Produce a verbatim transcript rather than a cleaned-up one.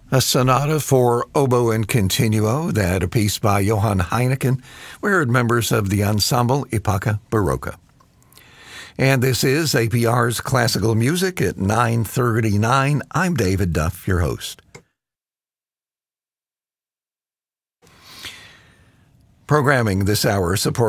A sonata for oboe and continuo, that a piece by Johann Heineken. We heard members of the ensemble Epoca Barocca. And this is A P R's Classical Music at nine thirty-nine. I'm David Duff, your host. Programming this hour supports